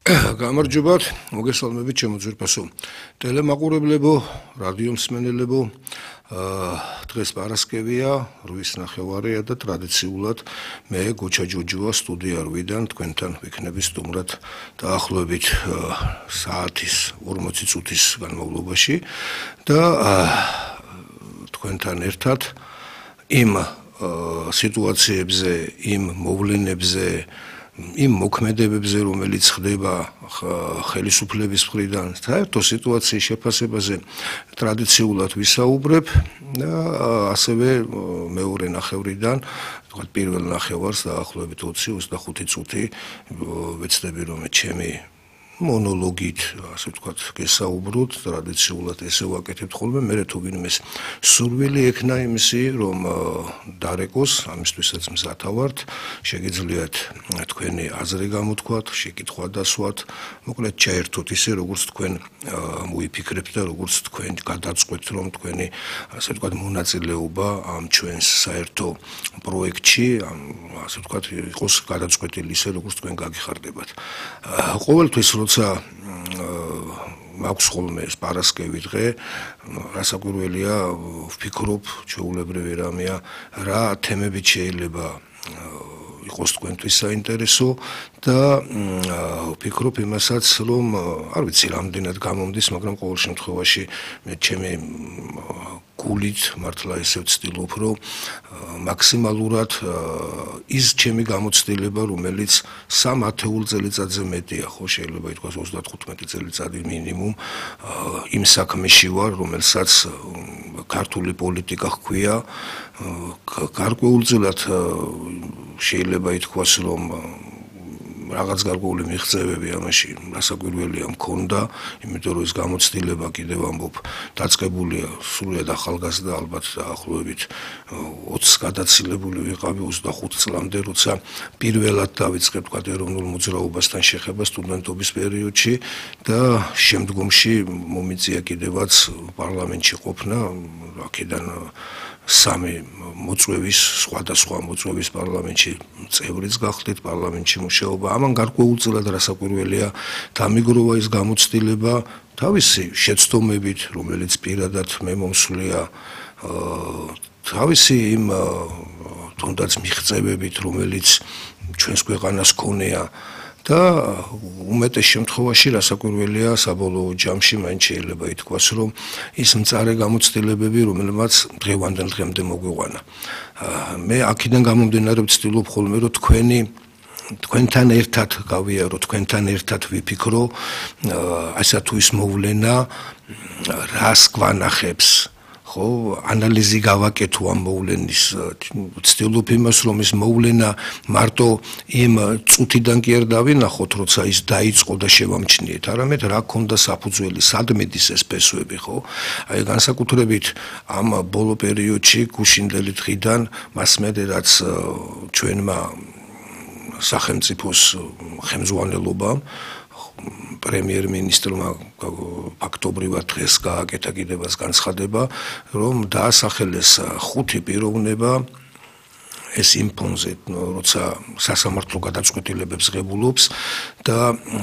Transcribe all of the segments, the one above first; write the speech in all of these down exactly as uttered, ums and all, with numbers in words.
გამარჯობათ, მოგესალმებით ჩემო ძვირფასო ტელემაყურებლებო, რადიო მსმენელებო. დღეს პარასკევია, რვის ნახევარია და ტრადიციულად მე გოჩა ჯოჯოა სტუდია რვიდან თქვენთან ვიქნები სტუმრად დაახლოებით საათის ორმოცი წუთის განმავლობაში და თქვენთან ერთად იმ სიტუაციებზე, იმ მოვლენებზე იმ მოქმედებებზე, რომელიც ხდება ხელისუფლების მხრიდან, საერთო სიტუაციის შეფასებაზე ტრადიციულად ვისაუბრებ და ასევე მეორე ნახევრიდან, თქვათ პირველ ნახევარს დაახლოებით ოცი ოცდახუთი წუთი ვეცდები რომ ჩემი მონოლოგით, ასე ვთქვათ, გესაუბროთ, ტრადიციულად ესე ვაკეთებთ ხოლმე, მე თუ ვინმეს სურვილი ექნა იმისი, რომ დარეკოს, ამისთვისაც მზათა ვართ, შეგიძლიათ თქვენი აზრი გამოთქვათ, შეკითხვა დასვათ, მოკლედ ჩაერთოთ ისე, როგორც თქვენ მოიფიქრებთ და როგორც თქვენ გადაწყვეტთ, რომ თქვენი, ასე ვთქვათ, მონაწილეობა ამ ჩვენს საერთო პროექტში, ასე ვთქვათ, იყოს გადაწყვეტილი ისე, როგორც თქვენ გაგიხარდებათ. ყოველთვის როცა მაქვს ხოლმე ეს პარასკევი დღე, რასაკვირველია, ვფიქრობ, ჩვეულებრივი რამეა, რა თემებით შეიძლება იყოს თქვენთვის საინტერესო და ვფიქრობ იმასაც, რომ არ ვიცი რამდენად გამომდის, მაგრამ ყოველ შემთხვევაში მე ჩემი გულით მართლა ესე ვცდილობ, რომ მაქსიმალურად ის ჩემი გამოცდილება, რომელიც სამ ათეულ წელიწადზე მეტია, ხო შეიძლება ითქვას ოცდათხუთმეტი წელიწადი მინიმუმ იმ საქმეში ვარ, რომელსაც ქართული პოლიტიკა ჰქვია, გარკვეულწილად შეიძლება ითქვას, რომ რაღაც გარკვეული მიღწევები ამაში რასაკვირველია მქონდა, იმიტომ რომ ეს გამოცდილება კიდევ ამბობ დაწყებულია სრულიად ახალგაზრდა, ალბათ დაახლოებით ოცს გადაცილებული ვიყავი ოცდახუთ წლამდე, როცა პირველად დავიწყე თქვათ ეროვნულ მოძრაობასთან შეხება სტუდენტობის პერიოდში და შემდგომში მომიწია კიდევაც პარლამენტში ყოფნა, აქედან სამი მოწვევის, სხვადასხვა მოწვევის პარლამენტში წევრიც გახდით, პარლამენტში მუშაობა. ამან გარკვეულწილად რასაკვირველია დამიგროვა ის გამოცდილება თავისი შეცდომებით, რომელიც პირადად მე მომსვლია, თავისი იმ თუნდაც მიღწევებით, რომელიც ჩვენს ქვეყანას ქონია და უმეტეს შემთხვევაში რასაკვირველია საბოლოო ჯამში მაინც შეიძლება ითქვას, რომ ის მწარე გამოცდილებები, რომელმაც დღევანდელ დღემდე მოგვიყვანა. მე აქედან გამომდინარე ვცდილობ ხოლმე, რომ თქვენი თქვენთან ერთად გავიარო, თქვენთან ერთად ვიფიქრო, ასე თუ ის მოვლენა რას გვანახებს, ხო, ანალიზი გავაკეთო ამ მოვლენის, ვცდილობ იმას, რომ ეს მოვლენა მარტო იმ წუთიდან კი არ დავინახოთ, როცა ის დაიწყო და შევამჩნიეთ, არამედ რა ქონდა საფუძველი, სად მიდის ეს ფესვები, ხო? აი განსაკუთრებით ამ ბოლო პერიოდში, გუშინდელი დღიდან, მასმედე რაც ჩვენმა სახელმწიფოს ხელმძღვანელობამ პრემიერ-მინისტრმა ფაქტობრივად დღეს გააკეთა კიდევაც განცხადება, რომ დაასახელეს ხუთი პიროვნება ეს იმ ფონზე, როცა სასამართლო გადაწყვეტილებებს ღებულობს და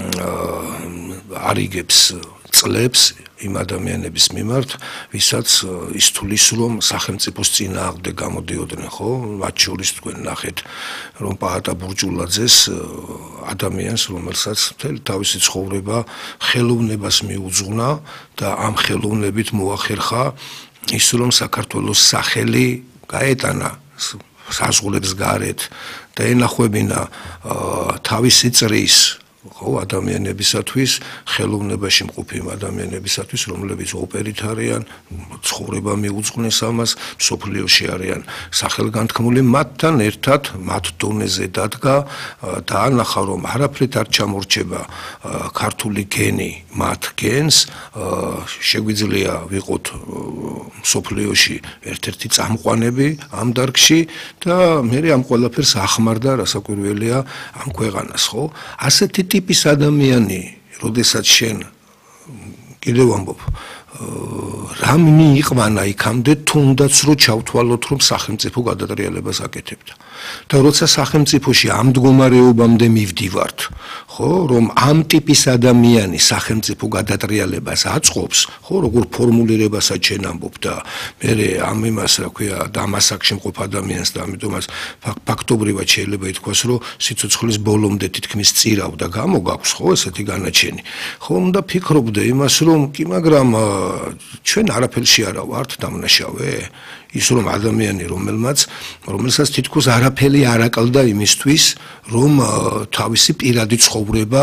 არიგებს წლებს იმ ადამიანების მიმართ, ვისაც ის თulis რომ სახელმწიფოს წინააღმდეგ გამოდიოდნენ, ხო? მათ შორის თქვენ ნახეთ, რომ პაატა ბურჯულაძეს ადამიანს, რომელსაც მთელი თავისი ცხოვრება ხელოვნებას მიუძღვნა და ამ ხელოვნებით მოახერხა ის, რომ საქართველოს სახელი გაეტანა საზღვრებს გარეთ და ენახვებინა თავისი წრის ხო ადამიანებისათვის, ხელოვნებაში მყოფი ადამიანებისათვის, რომლებიც ოპერით არიან, ცხოვრება მიუძღვნეს ამას, მსოფლიოში არიან სახელგანთქმული, მათთან ერთად, მათ დონეზე დადგა, დაანახა, რომ არაფრით არ ჩამორჩება ქართული გენი მათ გენს, შეგვიძლია ვიყოთ მსოფლიოში ერთ-ერთი წამყვანები ამ დარგში და მე ამ ყველაფერს ახმარდა რასაკვირველია ამ ქვეყანას, ხო? ასეთი ტიპის ადამიანი, როდესაც შენ კიდევ ამბობ, რა მიიყვანა იქამდე, თუნდაც რომ ჩავთვალოთ, რომ სახელმწიფო გადატრიალებას აკეთებდა. და როცა სახელმწიფოში ამ მდგომარეობამდე მივდივართ, ხო, რომ ამ ტიპის ადამიანის სახელმწიფო გადატრიალებას აწყობს, ხო, როგორ ფორმულირებასაც ჩვენ ამბობ და მე ამ იმას, რა ქვია, და ამ ასაკში მყოფ ადამიანს და ამიტომაც ფაქტობრივად შეიძლება ითქვას, რომ სიცოცხლის ბოლომდე თითქმის წირავ და გამოგაქვს, ხო, ესეთი განაჩენი. ხო, უნდა ფიქრობდე იმას, რომ კი, მაგრამ ჩვენ არაფერში არა ვართ დამნაშავე. ის რომ ადამიანი რომელმაც რომელსაც თითქოს არაფერი არ აკლდა იმისთვის რომ თავისი პირადი ცხოვრება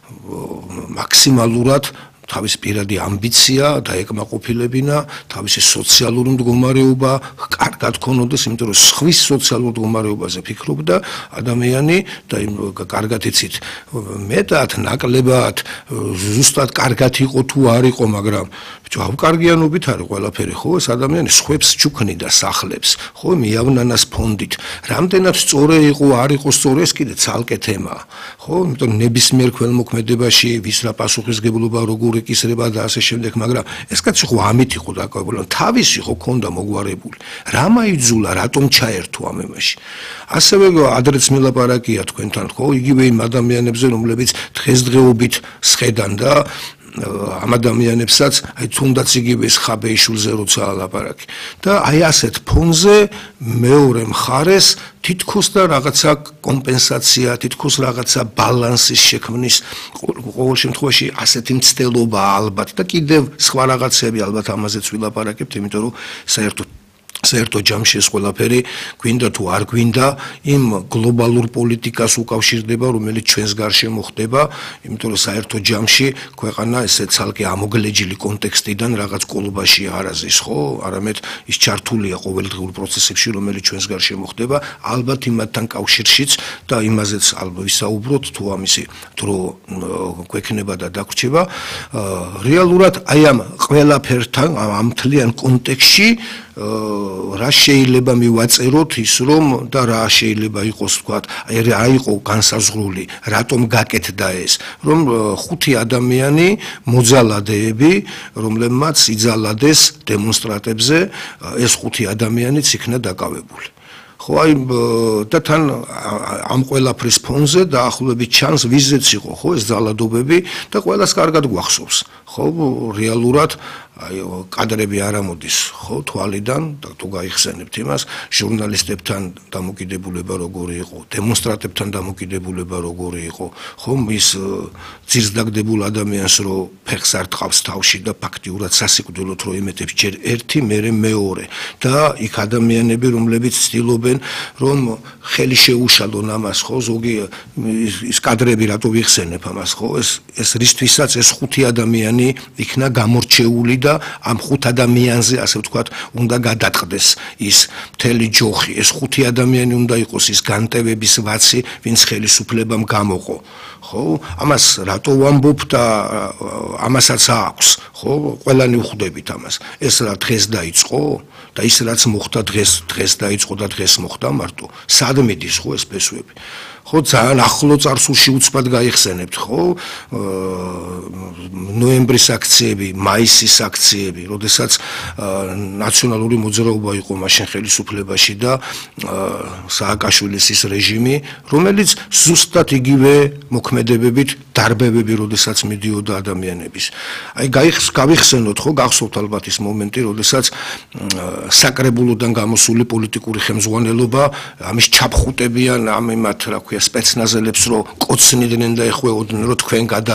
მაქსიმალურად თავის პირადი ამბიცია და ეკმაყოფილებინა, თავისი სოციალური მდგომარეობა კარგად ქონოდეს, იმიტომ რომ სხვის სოციალურ მდგომარეობაზე ფიქრობდა ადამიანი და იმ კარგად იცით, მეტად ნაკლებად ზუსტად კარგად იყო თუ არ იყო, მაგრამ ავკარგიანობით არის ყველაფერი, ხო, ეს ადამიანი სხვებს ჩუქნიდა სახლებს, ხო, მიავნანას ფონდით. რამდენად სწორი იყო, არ იყო სწორი, ეს კიდე ცალკე თემაა, ხო, იმიტომ ნებისმიერ ქველმოქმედებაში ვის რა პასუხისგებლობა როგორ ეკისრება და ასე შემდეგ, მაგრამ ეს კაცი ხო ამით იყო დაკავებული, თავისი ხო ქონდა მოგვარებული. რა მაიძულა, რატომ ჩაერთო ამ ემაში? ასევე ადრეც მილაპარაკია თქვენთან, ხო, იგივე იმ ადამიანებზე, რომლებიც დღესდღეობით სხედან და ამ ადამიანებსაც, აი თუნდაც იგივე ხაბეიშვილზე როცა ლაპარაკი. და აი ასეთ ფონზე მეორე მხარეს თითქოს და რაღაცა კომპენსაცია, თითქოს რაღაცა ბალანსის შექმნის ყოველ შემთხვევაში ასეთი მცდელობა ალბათ და კიდევ სხვა რაღაცები ალბათ ამაზეც ვილაპარაკებთ, იმიტომ რომ საერთოდ საერთო ჯამში ეს ყველაფერი გვინდა თუ არ გვინდა იმ გლობალურ პოლიტიკას უკავშირდება, რომელიც ჩვენს გარშემო ხდება, იმიტომ რომ საერთო ჯამში ქვეყანა ესე ცალკე ამოგლეჯილი კონტექსტიდან რაღაც კოლობაში არ აზის, ხო? არამედ ის ჩართულია ყოველდღიურ პროცესებში, რომელიც ჩვენს გარშემო ხდება, ალბათ იმათთან კავშირშიც და იმაზეც ალბათ ვისაუბროთ, თუ ამისი დრო გვექნება და დაგვრჩება. რეალურად აი ამ ყველაფერთან ამ მთლიან კონტექსტში რა შეიძლება მივაწეროთ ის რომ და რა შეიძლება იყოს ვთქვათ, აი რა იყო განსაზღვრული, რატომ გაკეთდა ეს, რომ ხუთი ადამიანი მოძალადეები, რომლებმაც იძალადეს დემონსტრატებზე, ეს ხუთი ადამიანიც იქნა დაკავებული. ხო, აი და თან ამ ყველაფრის ფონზე დაახლოებით ჩანს ვიზეც იყო, ხო, ეს ძალადობები და ყველას კარგად გვახსოვს. ხო, რეალურად აი კადრები არ ამოდის, ხო, თვალიდან და თუ გაიხსენებთ იმას, ჟურნალისტებთან დამოკიდებულება როგორი იყო, დემონსტრანტებთან დამოკიდებულება როგორი იყო, ხო, ის ძირს დაგდებულ ადამიანს რო ფეხს არ ტყავს თავში და ფაქტიურად სასიკვდილოდ რო იმეტებს ჯერ ერთი, მერე მეორე და იქ ადამიანები, რომლებიც ცდილობენ რომ ხელი შეუშალონ ამას, ხო, ზოგი ის კადრები რატო ვიხსენებ ამას, ხო, ეს ეს რისთვისაც ეს ხუთი ადამიანი იქნა გამორჩეული და ამ ხუთ ადამიანზე, ასე ვთქვათ, უნდა გადაწყდეს ის მთელი ჯოხი, ეს ხუთი ადამიანი უნდა იყოს ის განტევების ვაცი, ვინც ხელისუფლებამ გამოყო. ხო, ამას რატო ვამბობ და ამასაც აქვს, ხო, ყველანი ვხვდებით ამას. ეს რა დღეს დაიწყო და ის რაც მოხდა დღეს, დღეს დაიწყო და დღეს მოხდა მარტო. სად მიდის, ხო, ეს ფესვები? ხო, ძალიან ახლო წარსულში უცბად გაიხსენებთ, ხო, ნოემბრის აქციები, მაისის აქციები, როდესაც ნაციონალური მოძრაობა იყო მაშინ ხელისუფლებაში და სააკაშვილის ის რეჟიმი, რომელიც ზუსტად იგივე მოქმედებებით დარბევები, როდესაც მიდიოდა ადამიანების. აი გავიხსენოთ, ხო, გახსოვთ ალბათ ის მომენტი, როდესაც საკრებულოდან გამოსული პოლიტიკური ხელმძღვანელობა ამის ჩაფხუტებიან ამ იმათ, რა ქვია, სპეცნაზელებს რო კოცნიდნენ და ეხვეოდნენ, რომ თქვენ გადა